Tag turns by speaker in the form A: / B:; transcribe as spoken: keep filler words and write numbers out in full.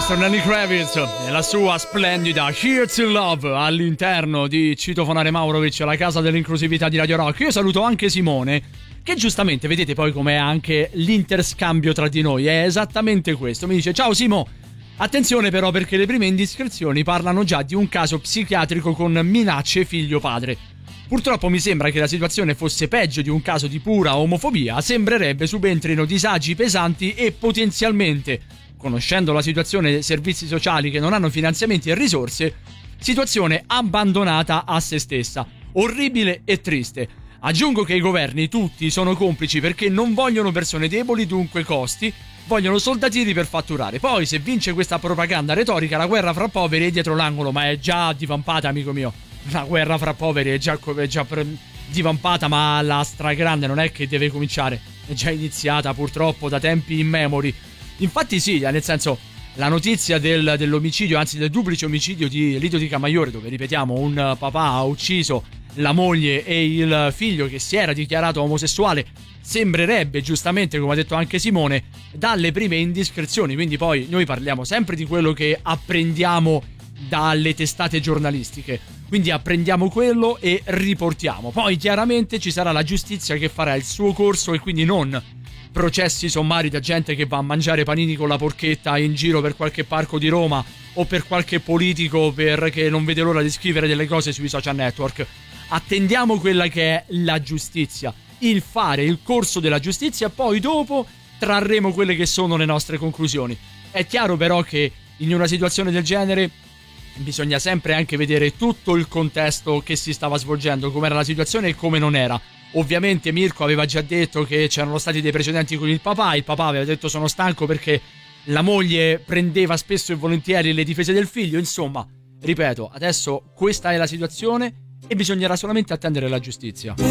A: mister Lenny Kravitz e la sua splendida Here to Love all'interno di Citofonare Maurovic, la casa dell'inclusività di Radio Rock. Io saluto anche Simone, che giustamente, vedete poi com'è anche l'interscambio tra di noi, è esattamente questo. Mi dice: ciao Simo, attenzione però perché le prime indiscrezioni parlano già di un caso psichiatrico con minacce figlio-padre. Purtroppo mi sembra che la situazione fosse peggio di un caso di pura omofobia, sembrerebbe subentrino disagi pesanti e potenzialmente, conoscendo la situazione dei servizi sociali che non hanno finanziamenti e risorse, situazione abbandonata a se stessa, orribile e triste. Aggiungo che i governi tutti sono complici perché non vogliono persone deboli, dunque costi, vogliono soldatini per fatturare. Poi se vince questa propaganda retorica la guerra fra poveri è dietro l'angolo, ma è già divampata, amico mio. La guerra fra poveri è già, è già divampata, ma la stragrande non è che deve cominciare, è già iniziata purtroppo da tempi immemori. Infatti sì, nel senso, la notizia del, dell'omicidio, anzi del duplice omicidio di Lido Di Camaiore, dove ripetiamo un papà ha ucciso la moglie e il figlio che si era dichiarato omosessuale, sembrerebbe, giustamente come ha detto anche Simone, dalle prime indiscrezioni. Quindi poi noi parliamo sempre di quello che apprendiamo dalle testate giornalistiche, quindi apprendiamo quello e riportiamo. Poi chiaramente ci sarà la giustizia che farà il suo corso e quindi non processi sommari da gente che va a mangiare panini con la porchetta in giro per qualche parco di Roma o per qualche politico perché non vede l'ora di scrivere delle cose sui social network. Attendiamo quella che è la giustizia, il fare il corso della giustizia, poi dopo trarremo quelle che sono le nostre conclusioni. È chiaro però che in una situazione del genere bisogna sempre anche vedere tutto il contesto che si stava svolgendo, com'era la situazione e come non era. Ovviamente Mirko aveva già detto che c'erano stati dei precedenti con il papà, il papà aveva detto sono stanco perché la moglie prendeva spesso e volentieri le difese del figlio. Insomma, ripeto, adesso questa è la situazione e bisognerà solamente attendere la giustizia.